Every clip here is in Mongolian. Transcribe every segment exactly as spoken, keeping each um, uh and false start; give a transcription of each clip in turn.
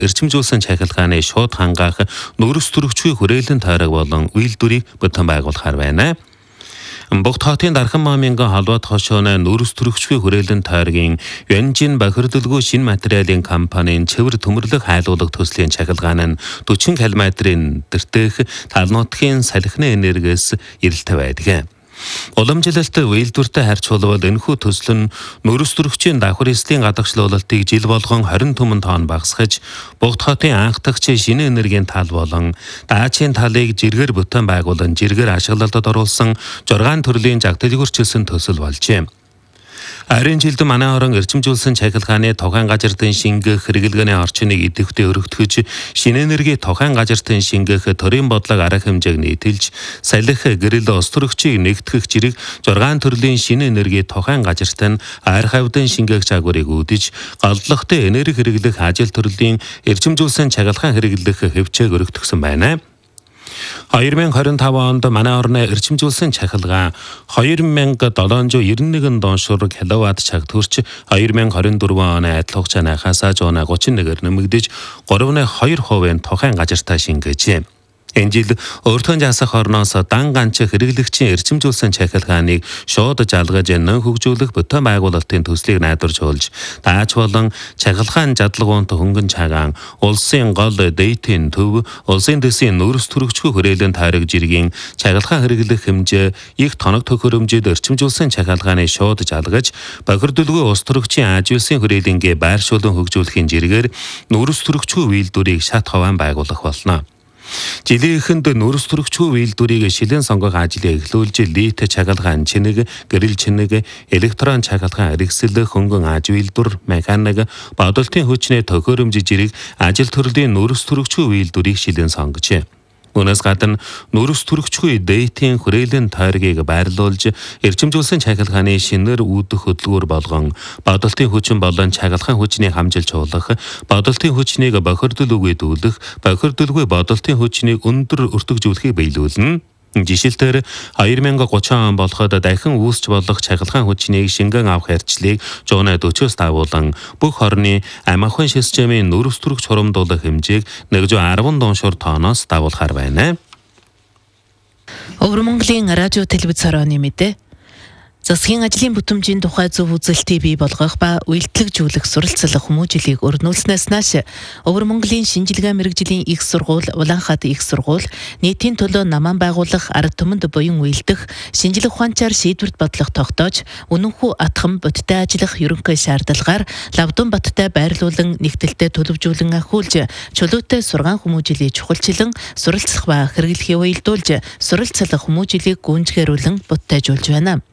эрчимжүүлсэн цахилгааны шууд хангаах нүүрс төрөгчгүй хүрээлэн тойрог болон үйлдвэрийг бүтэн байгуулахаар байна. Богд хотын Дархан Маамингийн холбоот хошооны нүүрс төрөгчгүй хүрээлэн тойргийн Юанжин бохирдолгүй шинэ материалын компанийн цэвэр төмөрлөх хайлуулга төслийн цахилгаан нь forty километрийн дэртэх тал нутгийн салхины энергиэс эрэлтэй байдаг. Уламжлалт үйлдвэртэй харьцуулбал энэхүү төсөл нь нүүрс төрөгчийн давхар эслийн гадагшлуулалтыг жил болгон twenty түмэн тонн багасгаж, Богд хотын анх дахь шинэ энергийн тал болон даачийн талыг жиргэр бүтэн байгуулан жиргэр ашиглалтад оруулсан six төрлийн жагдалгүйрчилсэн төсөл болжээ. Харин жилд манай орон эрчимжүүлсэн цахилгааны тухайн газартын шингэх хэрэглгээний орчныг идэвхтэй өргөтгөж, шинэ энерги тухайн газартын шингэх төрийн бодлого арга хэмжээг нийтэлж, салхи гэрэл ус төрөгчийг нэгтгэх зэрэг six төрлийн шинэ энерги тухайн газарт нь арх хавьдан шингээх загварыг үүдэж, голдлогтой энерги хэрэглэх ажил төрлийн эрчимжүүлсэн цахилгаан хэрэглэх хэвчээг өргөтгсөн байна. twenty twenty-five онд манай орны эрчимжүүлсэн цахилгаан two thousand seven hundred ninety-one доншуур киловатт цаг төрч twenty twenty-four оны адил хугацаанаас one thirty-one-ээр нэмэгдэж three point two percent тухайн газартаа шингээжээ. Энэ жил өөртөө жасах орноос дан ганч хэрэглэгчийн эрчимжүүлсэн цахилгааныг шууд жалгаж нэн хөгжүүлэх бүтэн байгуулалтын төслийг найдварж болж, дааж болон цахилгаан жадлагуунт хөнгөн цагаан, улсын гол дэйтийн төв, улсын дэсийн нүүрс төрөгчгүй хүрээлэн тойрог жиргийн цахилгаан хэрэглэх хэмжээ их тоног төхөөрөмжөд эрчимжүүлсэн цахилгааны шууд жалгаж, бохирдолгүй ус төрөгчийн ажилсын хүрээлэнгээ байршуулан хөгжүүлэхийн жиргээр нүүрс төрөгчгүй үйлдвэрийг шат хаваан байгуулах болно. Жилийн эхэнд нүүрс төрөгчгүй үйлдвэрийг шилэн сонгох ажлыг эхлүүлж, лит цахилгаан чинэг, гэрэл чинэг, электрон цахилгаан хэрэгсэл, хөнгөн аж үйлдвэр, механик, бодолтын хүчний төхөөрөмж жирийг ажил төрлийн нүүрс төрөгчгүй үйлдвэрийг шилэн сонгожээ. Үүнээс гадна нүүрс төрөгчгүй дэйтийн хүрээлэн тойргийг байрлуулж, эрчимжүүлсэн цахилгааны шинээр үүдэх хөдөлгүүр болгон, бодолтын хүчин болон цахилгаан хүчний хамжилж уулах, бодолтын хүчнийг бохирдол үгүйдүүлэх, бохирдолгүй бодолтын хүчнийг өндөр өртөгжүүлэхийг биелүүлнэ. Жишээлбэл twenty thirty он болоход дахин үүсч болох цахилгаан хүчнийг шингэн авах хэрэгчлийг one forty-с дагуулan бүх орны амархан системийн нүүрс төрөгч хурамдуулах хэмжээг one hundred ten доншуур тонноос дагуулахар байна. Өвөр Монголын радио телевиз хорооны мэдээ. Засгийн ажлын бүтэмжийн тухай зөв үзэлтийг бий болгох ба үйлдэлжүүлэх суралцлах хүмүүжлийг өрнүүлснээс нааш Өвөр Монголын шинжилгээ мэргэжлийн их сургууль, Улаанхаат их сургууль, нийтийн төлөө намаан байгуулах арга түмэнд буян үйлдэх, шинжилгээ ухаанчаар шийдвэрт бодлого тогтоож, үнэнхүү атгам бодиттой ажиллах ерөнхий шаардлагаар Лавдун Баттай байрлуулан нэгдэлтэд төлөвжүүлэн ахиулж, чөлөөтэй сургаан хүмүүжлийг чухалчлан суралцах ба хэрэглэхийг уялдуулж, суралцлах хүмүүжлийг гүнзгийрүүлэн буттайжуулж байна.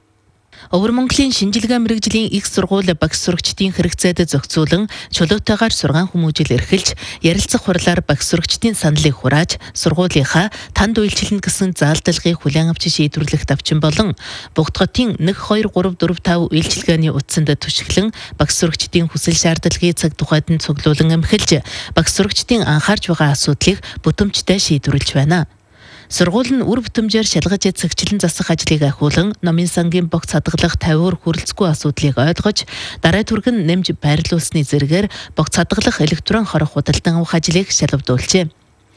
Өвөр Монголын шинжилгээ мэргэжлийн их сургууль багш сурагчдын хэрэгцээд зохицуулан чөлөөтэйгээр сургаан хүмүүжил эрхэлж, ярилцах хурлаар багш сурагчдын саналыг хурааж, сургуулийнхаа танд үйлчлэн гэсэн заалдалгыг хүлээн авч шийдвэрлэх давчин болон Богд хотын one two three four five үйлчилгээний утсанд түшиглэн багш сурагчдын хүсэл шаардлагыг цаг тухайд нь цуглуулan эмхэлж, багш сурагчдын анхаарч байгаа асуудлыг бүтэмжтэй шийдвэрлэж байна. Сургууль нь үр бүтэмжээр шалгаж цагчлан засах ажлыг ахиулан, номын сангийн богц хадгалах тавиур хүрэлцгүй асуудлыг ойлгож, дараа түргэн нэмж байрлуулсны зэргээр богц хадгалах электрон хорох худалдан авах ажлыг шалгавдуулжээ.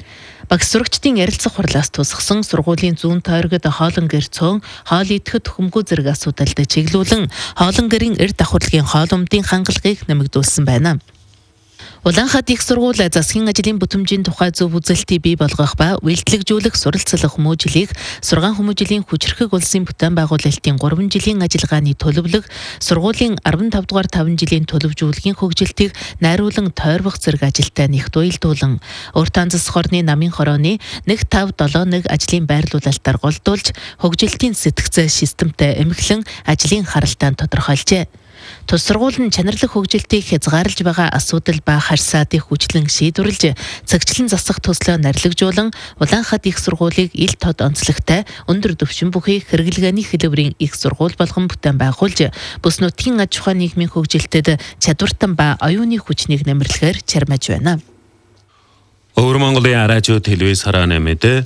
Багш сурагчдын ярилцах хурлаас тусгасан сургуулийн зүүн тойрогод хоолон гэр цөөн, хоол идэхэд хүмгүү зэрэг асуудалд чиглүүлэн, хоолон гэрийн эрд давхарлагын хоол өмдийн хангалтыг нэмэгдүүлсэн байна. Улаанхаат их сургууль засгийн ажлын бүтэмжийн тухай зөв үзэлтийг бий болгох ба үйлдэлжүүлэх суралцлах хүмүүжлийг сургаан хүмүүжлийн хүчрхэг улсын бүтээн байгуулалтын three жилийн ажиллагааны төлөвлөг, сургуулийн fifteen дугаар five жилийн төлөвжүүлгийн хөгжилтийг найруулан тойрвох зэрэг ажилтай нэгт уялдуулан, уртаан засах орны намын хорооны one five seven one ажлын байрлуулалтаар голдуулж, хөгжилтийн сэтгцээ системтэй эмхлэн ажлын харалтаан тодорхойлжээ. Тус сургууль нь чанарлах хөгжилтийг хязгаарлаж байгаа асуудал ба харьцаатыг хүчлэн шийдвэрлэж, цагчлан засах төслөө нарлагжуулан, Улаанхаат их сургуулийг ил тод онцлогтой өндөр түвшин бүхий хэрэглгээний хэлбэрийн их сургууль болгон бүтээн байгуулж, бүс нутгийн аж ахуй нийгмийн хөгжилтэд чадвартан ба оюуны хүчнийг нэмэрлэхээр чармааж байна. Өвөр Монголын радио телевиз хорооны мэдээ.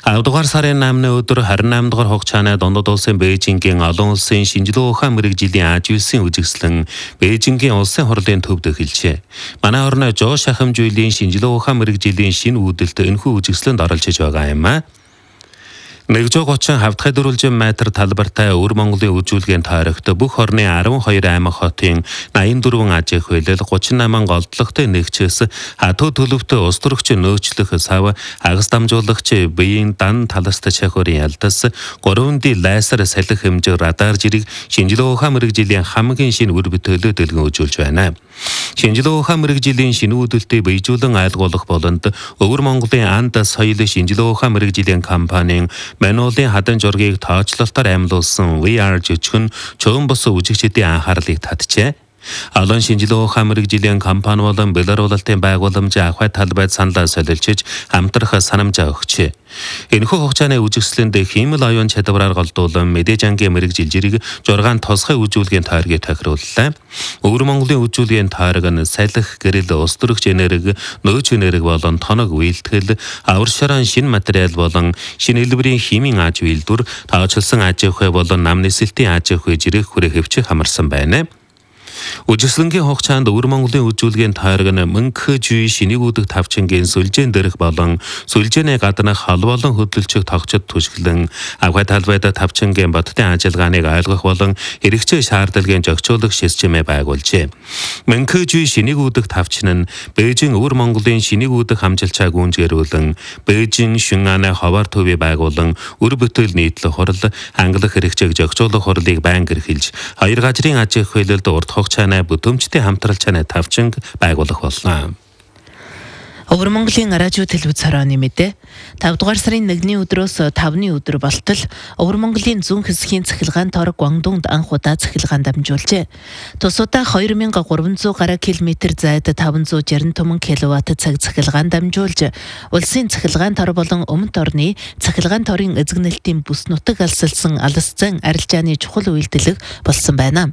авдугаар сарын намны өдөр харин намд дугаар хугацаанд Дундад улсын Бээжингийн олон улсын шинжилгээ ухаан мэрэгжлийн Аз улсын үзэсгэлэн Бээжингийн улсын хурлын төвд эхэлжээ. Манай орны Жоо шахамжуулийн шинжилгээ ухаан мэрэгжлийн шинэ үүдэлт энэхүү үзэсгэлэнд оролцож байгаа юм а. нэгдүгээр гучин хавдхай дөрвөлжин метр талбартай Өвөр Монголын үжүүлгийн тойрогт бүх орны арван хоёр аймаг хотын найман дөрвөн ажиг хөлөл гучин наман голдлогтой нэгчээс хатуу төлөвтэй ус төрөгч нөөцлөх сав агас дамжуулагч биеийн дан таласт чахуурын ялдас гурван ди лазер салхи хэмжээ радар жирийг шинжилгээ ухаан мэрэгжлийн хамгийн шинэ үр бүтээлөд дэлгэн үзүүлж байна. Шинжилгээ ухаан мэрэгжлийн шинэ үүдэлтийг биежүүлэн айлгуулах болонд Өвөр Монголын анд соёл шинжилгээ ухаан мэрэгжлийн компанийн Мануулын хадан жургийг тооцоололтоор амьлуулсан ви ар жижигэн чөөн бос үзэгчдийн анхаарлыг татжээ. Олон шинжилгээ ухаан мэрэгжлийн компани болон Белорулалтын байгууламж ахуй талбайд саналаа солилчиж хамтрах санамжаа өгчээ. Энэхүү хугацааны үзэсгэлэнд хиймэл оюун чадвараар голдуулан мэдээж ангийн мэрэгжил жирийг жургаан тусгай үзүүлгийн тойргийг тохирууллаа. Өвөр Монголын үзүүлгийн тойрог нь салхи, гэрэл, ус төрөгч энерги, нөөц энерги болон тоног үйлдэл, авар шорон шинэ материал болон шинэ хэлбэрийн химийн аж үйлдвэр, тооцоолсон аж ахуй болон нам нисэлтийн аж ахуй жирийг хүрээ хөвчих хамарсан байна. Үжиглэнгийн хугацаанд Өвөр Монголын үзүүлгийн тойрог нь мөнх жүй шинийг үүдэг тавчингийн сүлжээн дээрх болон сүлжээний гаднах хол болон хөдөлгчийг тогтчод түшгэлэн авгай талбайд тавчингийн бодтын ажиллагааныг ойлгох болон хэрэгцээ шаардлагын зохицуулах системээ байгуулжээ. Мөнх жүй шинийг үүдэг тавчин нь Бээжин Өвөр Монголын шинийг үүдэг хамжилчаа гүнзгэрүүлэн Бээжин Шүнганы ховор төвийг байгуулан үр бүтээл нийтлэх хурал хангалах хэрэгцээг зохицуулах хурлыг байнга эрхэлж хоёр газрын аж ахуй хөлөлд урт хугацааны бүтээмжтэй хамтралчааны тавчинг байгуулах болно. Өвөр Монголын радио телевиз хорооны мэдээ тавд дугаар сарын нэгний өдрөөс тавны өдөр болтол Өвөр Монголын зүүн хэсгийн цахилгаан тор Гуандунд анх удаа цахилгаан дамжуулжээ. Тусуудаа хоёр мянга гурван зуун гаруй километр зайд таван зуун шарин түмэн киловатт цаг цахилгаан дамжуулж улсын цахилгаан тор болон өмнөд орны цахилгаан торын эзэгнэлтийн бүс нутаг алсалсан алс зан арилжааны чухал үйлдэлэг болсон байна.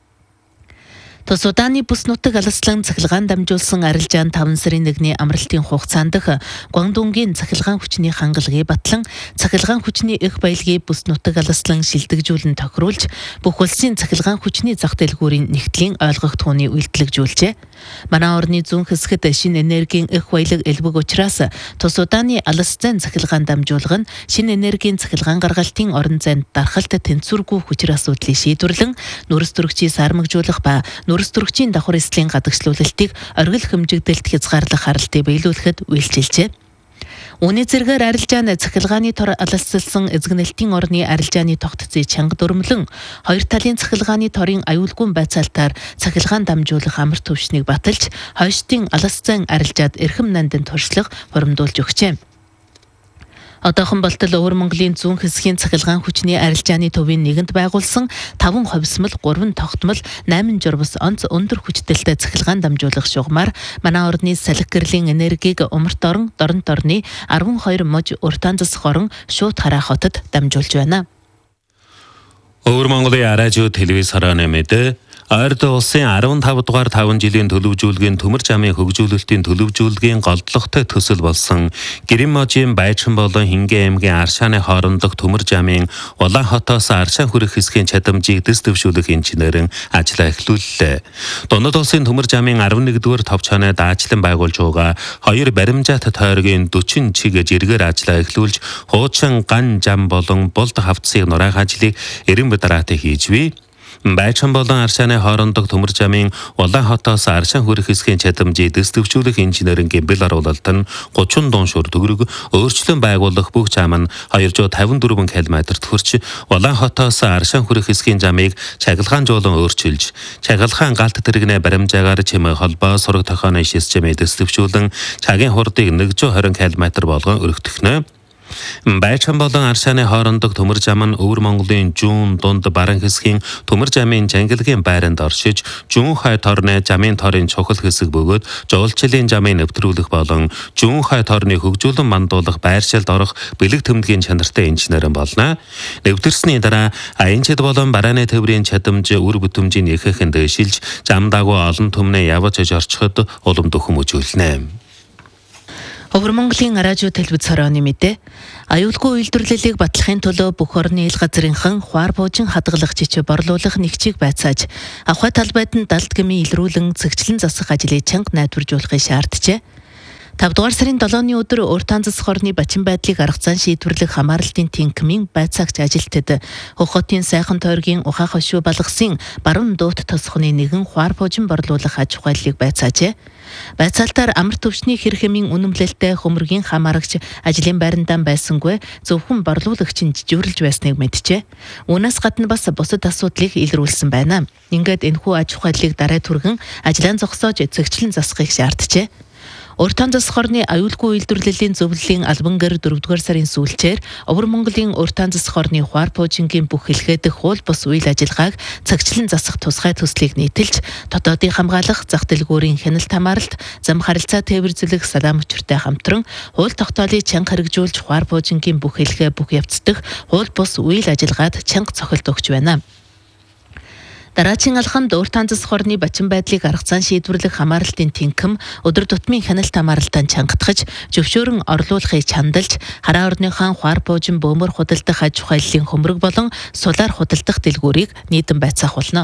Тусуудааны бүс нутаг алслан цахилгаан дамжуулсан арилжаан таван сарын нэгний амралтын хугацаанд Гуандунгийн цахилгаан хүчний хангалгыг батлан цахилгаан хүчний их баялагийг бүс нутаг алслан шилдэгжүүлэн тохируулж бүх улсын цахилгаан хүчний зах дэлгүүрийн нэгтлийн ойлгох тууны үйлдэлжүүлжээ. Манай орны зүүн хэсэгт шинэ энергийн их баялаг элбэг учраас тусуудааны алс зайн цахилгаан дамжуулга нь шинэ энергийн цахилгаан гаргалтын орон зайд дархалт тэнцвэргүй хүчир асуудлыг шийдвэрлэн нүрс төрөгчийг сармагжуулах ба нүрс төрөгчийн давхар эслийн гадагшлуулалтыг оргил хэмжигдэлт хязгаарлах харалтыг биелүүлэхэд үйлчилжээ. Үүний зэргээр арилжааны цахилгааны тор алсалсан эзэгнэлтийн орны арилжааны тогтцыг чанга дөрмлөн хоёр талын цахилгааны торын аюулгүй байцаалтаар цахилгаан дамжуулах амар төвшнийг баталж хойштын алс зайн арилжаад эрхэм нандин туршлага хуримдуулж өгчээ. Одоохон болтол Өвөр Монголын зүүн хэсгийн цахилгаан хүчний арилжааны төвийн нэгэнд байгуулсан таван ховсмол, гурван тогтмол, найман журвас онц өндөр хүчтэй цахилгаан дамжуулах шугамар манай орны салхи гэрлийн энергийг умарт орон, дорнот орны арван хоёр муж уртаанзас хорон шууд хараа хотод дамжуулж байна. Өвөр Монголын радио телевиз хорооны мэдээ Ойрд улсын арван тав дугаар таван жилийн төлөвжүүлгийн төмөр замын хөгжүүлэлтийн төлөвжүүлгийн голдлогтой төсөл болсон Гэрэн можийн Байчин болон Хингэн аймгийн Аршааны хоорондох төмөр замын Улаанхотоос Аршаан хүрэх хэсгийн чадамжийг дэс дэвшүүлэх инженерийн ажлаа эхлүүллээ. Дундад улсын төмөр замын арван нэгдүгээр товчооны даажлан байгуулж байгаа хоёр баримжаат тойргийн дөрвөн чиг жиргээр ажлаа эхлүүлж хуучин ган зам болон булд хавцсыг нураах ажлыг эрен дараатай хийж бий. Байчин болон Аршааны хоорондох төмөр замын Улаанхотоос Аршаан хүрэх хэсгийн чадамжийг дэс дэвшүүлэх инженерийн гэмбэл оруулалт нь гучин дуушуур төгрөг өөрчлөн байгуулах бүх зам нь двести пятьдесят четыре километрт хүрч Улаанхотоос Аршаан хүрэх хэсгийн замыг чагалгаанжуулан өөрчилж чагалгаан галт тэрэгнээ баримжаагаар чимээ холбоо сураг тохооны системийг дэс дэвшүүлэн цагийн хурдыг нэгдүгээр двадцать километр болгон өргөдөхнө. Байчин болон Аршааны хоорондох төмөр зам нь Өвөр Монголын зүүн дунд баран хэсгийн төмөр замын жангилгийн байранд оршиж зүүн хойд орны замын торын чухал хэсэг бөгөөд жуулчлалын замыг нэвтрүүлэх болон зүүн хойд орны хөгжүүлэн мандуулах байршилд орох бэлэг тэмдгийн чанартай инженерэн болно. Нэвтэрсний дараа аянчид болон барааны төврийн чадамж үр бүтэмжийн ихэнх дэвшилж зам дагуу олон түмнээ явж орчиход улам дөхөм үзүүлнэ. Өвөр Монголын радио телевиз хорооны мэдээ аюулгүй үйлдвэрлэлийг батлахын төлөө бүх орны ил газрынхан хуар буужин хадгалах жижиг борлуулах нэгчийг байцааж авхай талбайд нь далд гэмийн илрүүлэн цэгчлэн засах ажлыг чанга найдваржуулахыг шаардчээ. тавь дугаар сарын долооны өдөр Уртаан засах орны бачин байдлыг арга зан шийдвэрлэх хамаарлалтын тэнхимийн байцаагч ажилтнад Хөх хотын сайхан тойргийн ухаах хошуу балгасын баруун дуут тосхны нэгэн хуар буужин борлуулах аж ахуйлыг байцаажээ. Байцаалтаар амар төвчний хэрэг хэмийн үнэмлэлтэй хөмөргийн хамаарагч ажлын байрандаа байсангүй зөвхөн борлуулагч нь жижүүрлж байсныг мэджээ. Үүнээс гадна бас бусад асуудлыг илрүүлсэн байна. Ингээд энэхүү аж ахуйлыг дараа түргэн ажлаа зогсоож цэгчлэн засахыг шаардчээ. Уртаан засах орны аюулгүй үйлдвэрлэлийн зөвлөлийн албан гэр дөрөвдүгээр сарын сүүлчээр Өвөр Монголын Уртаан засах орны хуар буужингийн бүх хэлхээдэх хууль бус үйл ажиллагааг цагчлан засах тусгай төслийг нийтэлж дотоодын хамгаалах, зах дэлгүүрийн хяналт хамааралт, зам харилцаа тээвэр зэлэх салаам өчртэй хамтран хууль тогтоолыг чанга хэрэгжүүлж хуар буужингийн бүх хэлхээ бүх явцдах хууль бус үйл ажиллагаад чанга цохилт өгч байна. Дараагийн алхамд Уртаан засах орны бачин байдлыг арга зан шийдвэрлэх хамаарлалтын тэнхим өдөр тутмын хяналт хамаарлалтаа чангатгаж, зөвшөөрөн орлуулахыг чандалж, хараа орныхон хуар буужин бөөмөр худалдах аж ахуйлын хөмрөг болон сулаар худалдах дэлгүүрийг нийтэн байцаах болно.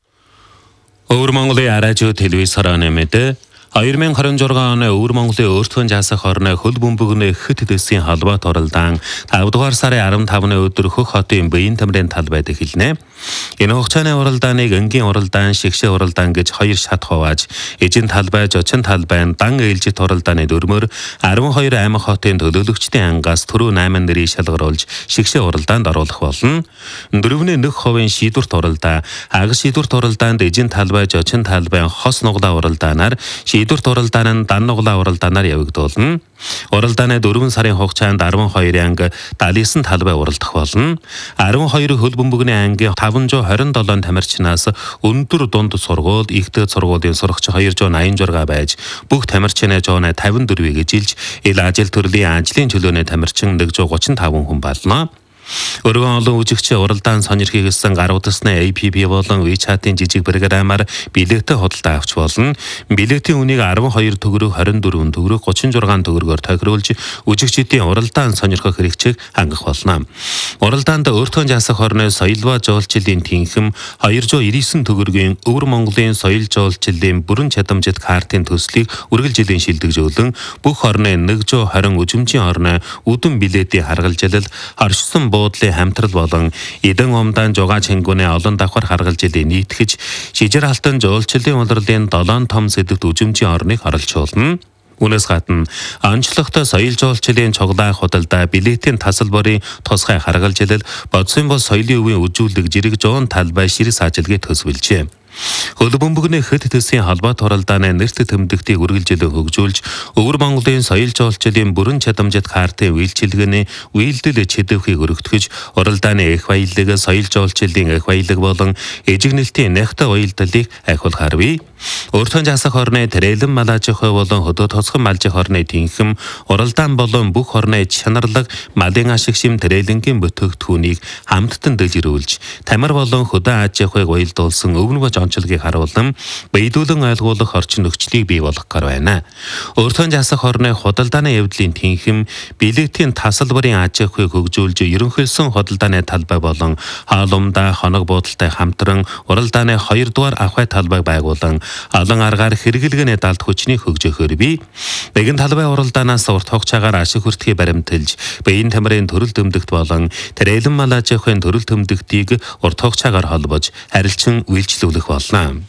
Өвөр Монголын радио телевиз хорооны мэдээ хоёр мянга харин жургаан оны Өвөр Монголын Өөртгөн жасах орны хөл бөмбөгний хэд төсвийн холбоот оролдоон тавь дугаар сарын арван тавны өдөр Хөх хотын биеийн тамирын талбайд эхэлнэ. Энэ хугацааны уралдааныг энгийн уралдаан, шигшээ уралдаан гэж хоёр шат хувааж, эжин талбай, жочин талбай, дан ээлжит уралдааны дөрмөр арван хоёр аймаг хотын төлөөлөгчдийн ангаас түрүү найман нэрийг шалгаруулж шигшээ уралдаанд оруулах болно. Дөрөвний нэг хувийн шийдвэрт уралдаа, аг шийдвэрт уралдаанд эжин талбай, жочин талбай, хос нуглаа уралдаанаар, шийдвэрт уралдаан нь дан нуглаа уралдаанаар явагдуулна. Уралдааны дөрвөн сарын хугацаанд арван хоёр анги далисан талбай уралдах болно. арван хоёр хөл бөмбөгний ангийн таван зуун хорин долоо тамирчнаас өндөр дунд сургууль, ихтэй сургуулийн сурагч хоёр зуун найман жургаа байж, бүх тамирчны зуун тавин дөрвийг эжилж, ил ажил төрлийн ажлын чөлөөний тамирчин нэг зуун гучин таван хүн болно. Өргөн олон үжигч уралдаан сонирхий гэсэн гар утасны эй пи пи болон WeChat-ийн жижиг програмаар билеттэй худалдаа авч болно. Билетийн үнийг арван хоёр төгрөг, хорин дөрвөн төгрөг, гучин зургаан төгрөгөөр тохируулж үжигчдийн уралдаан сонирхох хэрэгцээг хангах болно. Уралдаанд Өөртгөн жасах орны соёлва жуулчлалын тэнхим хоёр зуун ирсэн төгрөгийн Өвөр Монголын соёл жуулчлалын бүрэн чадамжит картын төслийг үргэлжилэн шилдэгжүүлэн бүх орны нэг зуун хорин үжимжийн орны үдэн билетийн харгалзалал оршсон буудлын хамтрал болон эдэн умдаан жугаа чингүний олон давхар харгалзалыг нийтгэж шижир алтан жуулчлалын улирлын долоон том сэдвт үжимжийн орныг оролцуулна. Үүнээс гадна онцлогтой соёл жуулчлалын цуглаах худалдаа, билетийн тасалбарын тусгай харгалзалал, бодсон бос соёлын өвийн үжүүлэг жирэг зуун талбай ширэг саажилгийг төсвөлжээ. Хөл бөмбөгний хэд төсвийн холбоот уралдааны нэрт тэмдэгтийг үргэлжлэн хөгжүүлж, Өвөр Монголын соёл жуулчлалын бүрэн чадамжит картын үйлчилгээний үйлдэл чидэвхийг өргөтгөж, уралдааны эх баялаг, соёл жуулчлалын эх баялаг болон эжигнэлтийн нягтай уялдалыг ахиулах харвэ. Өөртгөн жасах орны Тэрэлэн малажихой болон Хөдөө тосгон малжих орны тэнхим уралдаан болон бүх орны чанарлаг малын ашиг шим Тэрэлэнгийн бүтээгдэхүүнийг хамттан дэжирүүлж, тамир болон хөдөө аж ахуйг уялдуулсан өвнөгөж онцлогийг харуулсан биелүүлэн ойлгуулах орчин нөхцөлийг бий болгох гар байна. Өөртгөн жасах орны худалдааны явдлын тэнхим билетийн тасалбарын аж ахуйг хөгжүүлж, ерөнхийлсөн худалдааны талбай болон хаалумдаа хоног буудалтай хамтран уралдааны хоёр дугаар авхай талбайг байгуулан олон аргаар хэрэглэгээний далд хүчнийг хөгжөөхөөр бий. Нэгэн талбай уралдаанаас урт хугацаагаар ашиг хүртэхийг баримталж, биеийн тамирын төрөл төмдөгт болон Тэрэлэн малажихын төрөл төмдөгтийг урт хугацаагаар холбож харилцан үйлчлүүлэх болно.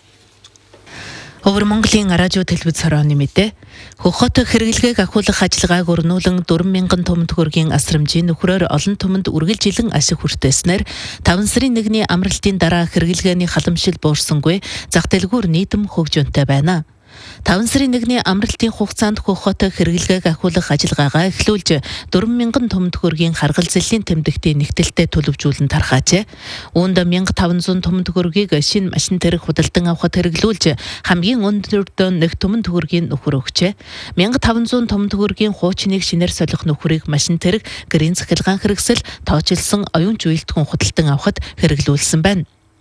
Өвөр Монголын радио телевиз хорооны мэдээ Хөх хот хэрэглэгээг ахиулах ажиллагааг өрнүүлэн дөрвөн мянган том төгрөгийн асрамжийн нөхрөөр олон томонд үргэлжилэн ашиг хүртээснээр таван сарын нэгний амралтын дараа хэрэглэгээний халамжил буурсангүй зах дэлгүүр нийтэм хөгжөөнтэй байна. таван сарын нэгний амралтын хугацаанд Хөх хот хэрэглэгээг ахиулах ажиллагаагаа эхлүүлж дөрвөн мянган том төгрөгийн харгалзалын тэмдэгтийн нэгтэлтэд төлөвжүүлэн тархаажээ. Үүнд мянга таван зуун том төгрөгийг шинэ машин тэрэг худалдан авахд хэрэглүүлж хамгийн өндөртөө нэг том төгрөгийн нөхөр өгчээ. мянга таван зуун том төгрөгийн хуучныг шинээр солих нөхрийг машин тэрэг гэрийн захиргаан хэрэгсэл тооцоолсон оюун жуултгын худалдан авахд хэрэглүүлсэн байна.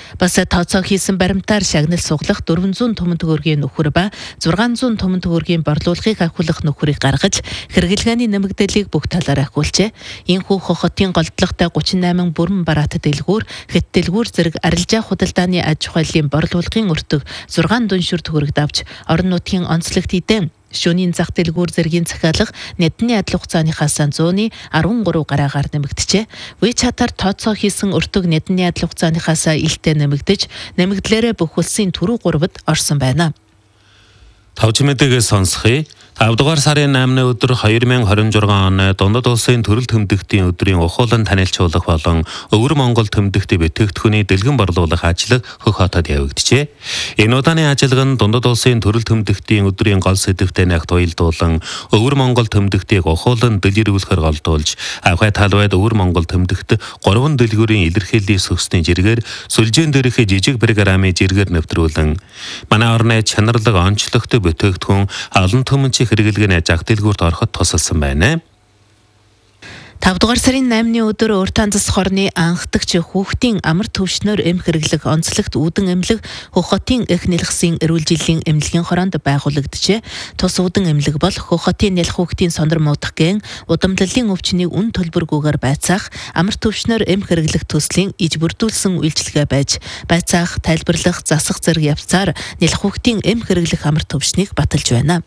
Бас тооцоо хийсэн баримтаар шагнал суглах дөрвөн зуун түмэн төгрөгийн нөхөр ба зургаан зуун түмэн төгрөгийн борлуулгыг ахиулах нөхрийг гаргаж хэрэглгээний нэмэгдэлийг бүх талаар ахиулжээ. Энэхүү хохотын голдлоготой гучин восемь бүрэн бараат дэлгүүр, хэт дэлгүүр зэрэг арилжаа худалдааны аж ахуйлын борлуулгын өртөг зургаан дүншүр төгрөгд авч орон нутгийн онцлогт эдэн шөнийн зах дэлгүүр зэргийн захиалга нэдний адил хугацааныхаас зууны арван гурав гараагаар нэмэгдэжээ. WeChat-аар тооцоо хийсэн өртөг нэдний адил хугацааныхаас илтээ нэмэгдэж, нэмэгдлээрээ бүх улсын түрүү гуравд орсон байна. Тавж мэдээгээ сонсхий. тавдугаар сарын eighны өдөр two thousand twenty-six оны Дундад улсын төрөл төмдөгтийн өдрийн ухуулан танилцуулах болон Өвөр Монгол төмдөгт бүтээгдэхүүний дэлгэн борлуулах ажил Хөх хотод явагдажээ. Энэ удааны ажиллагаа нь Дундад улсын төрөл төмдөгтийн өдрийн гол сэдэвтэй нягт уялдуулан Өвөр Монгол төмдөгтийг ухуулан дэлгэрүүлэхээр голдуулж, авхай талбайд Өвөр Монгол төмдөгт гурван дэлгүүрийн илэрхийллийн сөсний жиргээр сүлжээн дээрх жижиг программын жиргээр нэвтрүүлэн манай орны чанарлаг онцлогтой бүтээгдэхүүн олон түмэнчийн хэрэглэгээний зах дэлгүүрт ороход тусалсан байна. тавдугаар сарын eighны өдөр Уртаан засах орны анхдагч хүүхдийн амар төвшнөр эм хэрэглэх онцлогт үүдэн эмнэлэг Хөх хотын их нэлхсийн эрүүл жилийн эмнэлгийн хороонд байгуулагджээ. Тус үүдэн эмнэлэг бол Хөх хотын нялх хүүхдийн сонор муудах гэн удамдлалын өвчнийг үн төлбөргүйгээр байцаах, амар төвшнөр эм хэрэглэх төслийн иж бүрдүүлсэн үйлчилгээ байж, байцаах, тайлбарлах, засах зэрэг явцаар нялх хүүхдийн эм хэрэглэх амар төвшнийг баталж байна.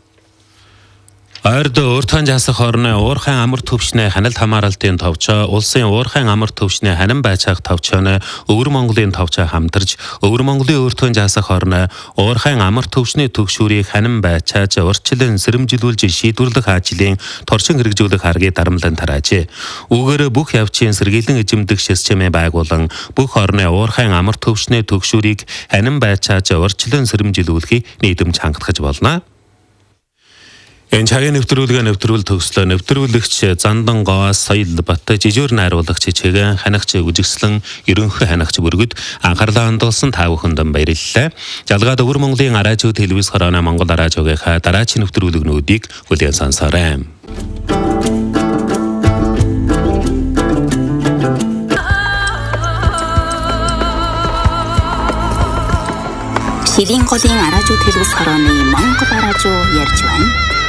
Ойрд Уртаан засах орны уурхайн амар төвшний хяналт хамааралтын товчоо, улсын уурхайн амар төвшний ханин байцаах товчооны Өвөр Монголын товчоо хамтарч, Өвөр Монголын Уртаан засах орны уурхайн амар төвшний төгшүүрийг ханин байцааж урьдчилан сэрэмжилүүлж шийдвэрлэх ажлын туршин хэрэгжүүлэх аргыг дарамлан тараажээ. Үүгээр бүх явцын сэргийлэн эзэмдэх системээ байгуулан бүх орны уурхайн амар төвшний төгшүүрийг ханин байцааж урьдчилан сэрэмжилүүлэхийг нийтэмж хангахж болно. Энэ цагийн нэвтрүүлгээ нэвтрүүл төгслөө нэвтрүүлэгч Зандан Гоос Соёл Бат жижүүр найруулагч Чигэн ханагч үжигслэн ерөнхий ханагч бүргэд анхаарлаа хандуулсан та бүхэнд баярлалаа. Жалгаад Өвөр Монголын араажуу телевиз хорооны Монгол араажуугийнхаа дараагийн нэвтрүүлгнүүдийг хүлээн сонсоорой. Ширийн голын араажуу телевиз хорооны Монгол араажуу ярьж байна.